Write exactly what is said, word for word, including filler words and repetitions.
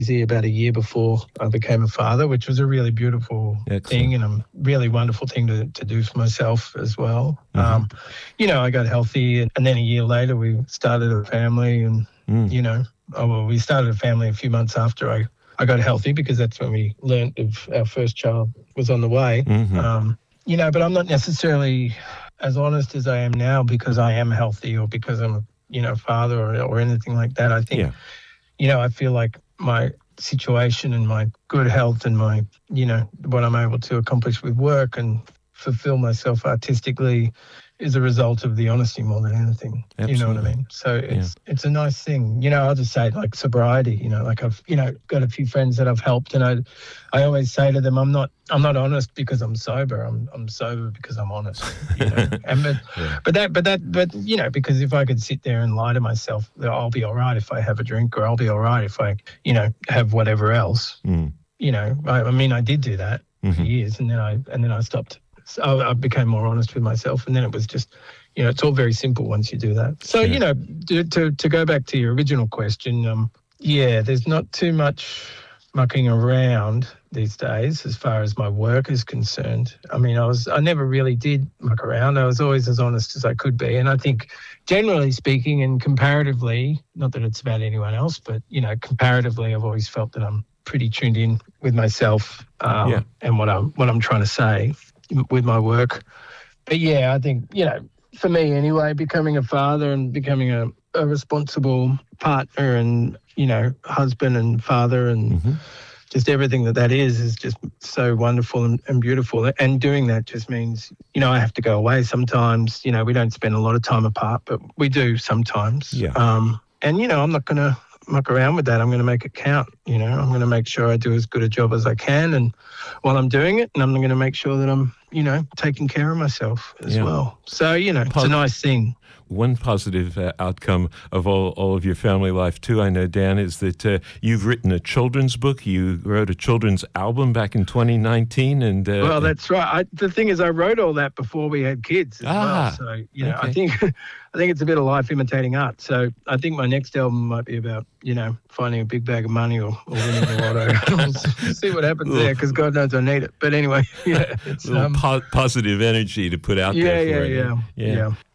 about a year before I became a father, which was a really beautiful Excellent. thing and a really wonderful thing to, to do for myself as well. Mm-hmm. Um, you know, I got healthy, and, and then a year later we started a family, and, mm. you know, oh, well, we started a family a few months after I, I got healthy, because that's when we learnt of our first child was on the way. Mm-hmm. Um, you know, but I'm not necessarily as honest as I am now because I am healthy or because I'm a, you know, father or, or anything like that. I think, Yeah. you know, I feel like my situation and my good health and my, you know, what I'm able to accomplish with work and fulfill myself artistically is a result of the honesty more than anything. Absolutely. You know what I mean? So it's Yeah. it's a nice thing. You know, I'll just say like sobriety, you know, like I've, you know, got a few friends that I've helped, and I I always say to them, I'm not I'm not honest because I'm sober. I'm I'm sober because I'm honest. You know? and but, Yeah. but that but that but you know, because if I could sit there and lie to myself, I'll be all right if I have a drink, or I'll be all right if I, you know, have whatever else. Mm. You know, I, I mean I did do that Mm-hmm. for years, and then I and then I stopped. So I became more honest with myself, and then it was just, you know, it's all very simple once you do that. So, Sure. you know, to, to to go back to your original question, um, yeah, there's not too much mucking around these days as far as my work is concerned. I mean, I was I never really did muck around. I was always as honest as I could be, and I think generally speaking and comparatively, not that it's about anyone else, but, you know, comparatively, I've always felt that I'm pretty tuned in with myself um, Yeah. and what I'm what I'm trying to say with my work. But yeah, I think, you know, for me anyway, becoming a father and becoming a, a responsible partner and, you know, husband and father and Mm-hmm. just everything that that is, is just so wonderful and, and beautiful. And doing that just means, you know, I have to go away sometimes. You know, we don't spend a lot of time apart, but we do sometimes. Yeah. Um, and, you know, I'm not going to muck around with that. I'm going to make it count. You know, I'm going to make sure I do as good a job as I can, and while I'm doing it, and I'm going to make sure that I'm, you know, taking care of myself as Yeah. well. So, you know, it's Pos- a nice thing. One positive uh, outcome of all, all of your family life, too, I know, Dan, is that uh, you've written a children's book. You wrote a children's album back in twenty nineteen. And uh, Well, that's right. I, the thing is, I wrote all that before we had kids as Ah, well. So, you know, okay. I think I think it's a bit of life imitating art. So I think my next album might be about, you know, finding a big bag of money or, or winning the lotto. We'll see what happens there, because God knows I need it. But anyway, yeah. It's, a little um, po- positive energy to put out yeah, there yeah, for you. yeah, yeah.